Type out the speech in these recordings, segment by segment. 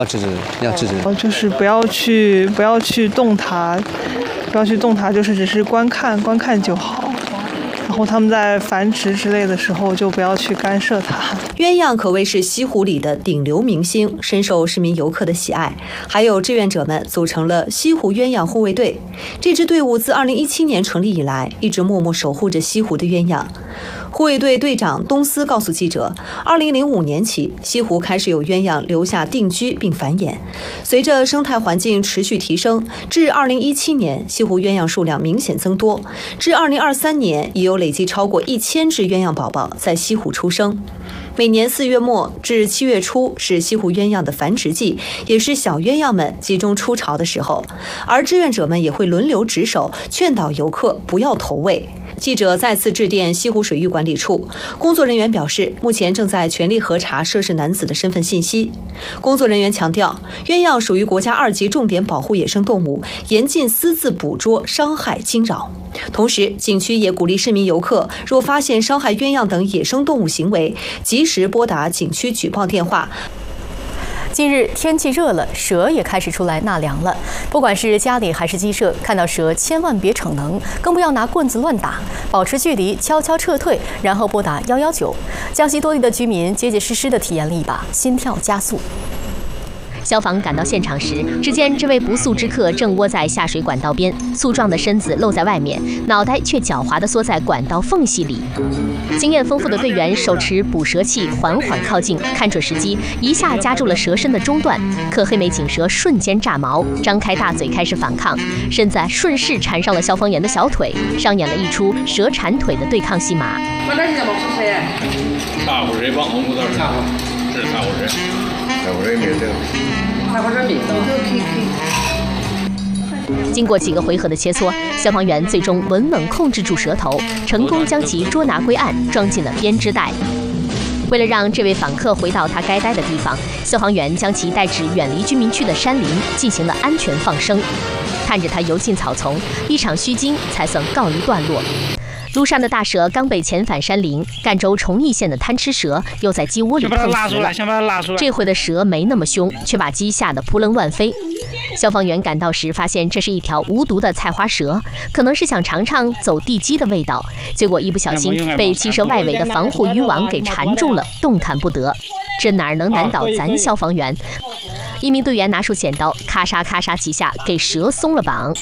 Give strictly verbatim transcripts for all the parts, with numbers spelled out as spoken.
要制止，要制止。 就是不要去，不要去动它，不要去动它，就是只是观看，观看就好。然后他们在繁殖之类的时候，就不要去干涉它。 鸳鸯可谓是西湖里的顶流明星，深受市民游客的喜爱。还有志愿者们组成了西湖鸳鸯护卫队，这支队伍自二零一七年成立以来，一直默默守护着西湖的鸳鸯。护卫队队长东思告诉记者，二零零五年起，西湖开始有鸳鸯留下定居并繁衍。随着生态环境持续提升，至二零一七年，西湖鸳鸯数量明显增多。至二零二三年，已有累计超过一千只鸳鸯宝宝在西湖出生。每年四月末至七月初是西湖鸳鸯的繁殖季，也是小鸳鸯们集中出巢的时候，而志愿者们也会轮流值守，劝导游客不要投喂。记者再次致电西湖水域管理处，工作人员表示，目前正在全力核查涉事男子的身份信息。工作人员强调，鸳鸯属于国家二级重点保护野生动物，严禁私自捕捉、伤害、惊扰。同时，景区也鼓励市民游客，若发现伤害鸳鸯等野生动物行为，及时拨打景区举报电话。 近日天气热了，蛇也开始出来纳凉了。不管是家里还是鸡舍，看到蛇千万别逞能，更不要拿棍子乱打，保持距离，悄悄撤退，然后拨打一一九。江西多地的居民结结实实地体验了一把，心跳加速。 消防赶到现场时，只见这位不速之客正窝在下水管道边，粗壮的身子露在外面，脑袋却狡猾地缩在管道缝隙里。经验丰富的队员手持捕蛇器，缓缓靠近，看准时机，一下夹住了蛇身的中段。可黑眉锦蛇瞬间炸毛，张开大嘴开始反抗，身子顺势缠上了消防员的小腿，上演了一出蛇缠腿的对抗戏码。 大伙谁帮我们这看看？是大伙谁？大伙谁没这个？大伙这没的。可以可以。经过几个回合的切磋，消防员最终稳稳控制住蛇头，成功将其捉拿归案，装进了编织袋。为了让这位访客回到他该待的地方，消防员将其带至远离居民区的山林，进行了安全放生。看着他游进草丛，一场虚惊才算告一段落。路上的大蛇刚被遣返山林，赣州崇义县的贪吃蛇又在鸡窝里碰死了。这回的蛇没那么凶，却把鸡吓得扑棱乱飞。消防员赶到时，发现这是一条无毒的菜花蛇，可能是想尝尝走地鸡的味道，结果一不小心被鸡舍外围的防护渔网给缠住了，动弹不得。这哪能难倒咱消防员？一名队员拿出剪刀，咔嚓咔嚓几下，给蛇松了绑。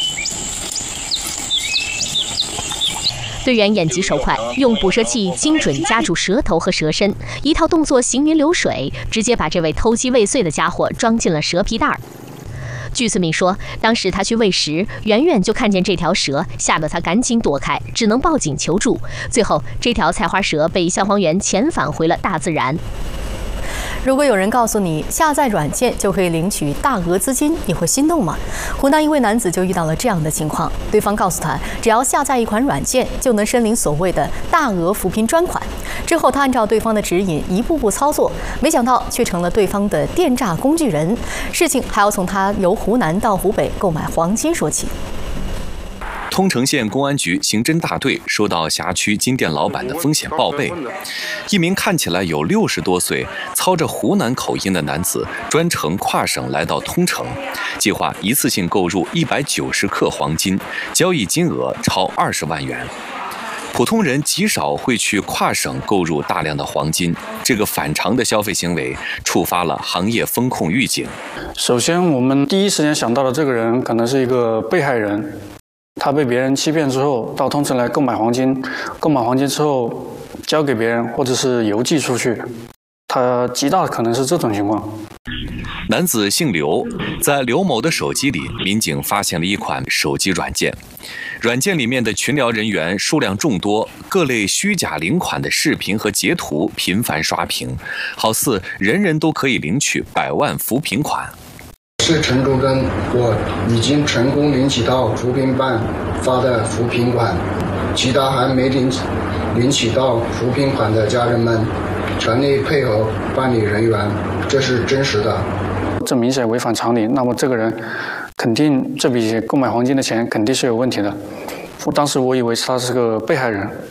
队员眼疾手快，用捕蛇器精准夹住蛇头和蛇身，一套动作行云流水，直接把这位偷鸡未遂的家伙装进了蛇皮袋。据村民说，当时他去喂食，远远就看见这条蛇，吓得他赶紧躲开，只能报警求助。最后，这条菜花蛇被消防员遣返回了大自然。 如果有人告诉你下载软件就可以领取大额资金，你会心动吗？湖南一位男子就遇到了这样的情况，对方告诉他，只要下载一款软件，就能申领所谓的大额扶贫专款。之后他按照对方的指引一步步操作，没想到却成了对方的电诈工具人。事情还要从他由湖南到湖北购买黄金说起。 通城县公安局刑侦大队收到辖区金店老板的风险报备，一名看起来有六十多岁、操着湖南口音的男子专程跨省来到通城，计划一次性购入一百九十克黄金，交易金额超二十万元。普通人极少会去跨省购入大量的黄金，这个反常的消费行为触发了行业风控预警。 首先，我们第一时间想到的这个人可能是一个被害人。他被别人欺骗之后，到通城来购买黄金，购买黄金之后交给别人，或者是邮寄出去，他极大可能是这种情况。 男子姓刘，在刘某的手机里，民警发现了一款手机软件，软件里面的群聊人员数量众多，各类虚假领款的视频和截图频繁刷屏，好似人人都可以领取百万扶贫款。 是陈主任，我已经成功领取到扶贫办发的扶贫款，其他还没领领取到扶贫款的家人们，全力配合办理人员，这是真实的。 这明显违反常理，那么这个人肯定这笔购买黄金的钱肯定是有问题的。我当时我以为他是个被害人。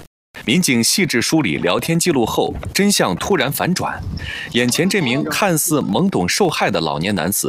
民警细致梳理聊天记录后，真相突然反转，眼前这名看似懵懂受害的老年男子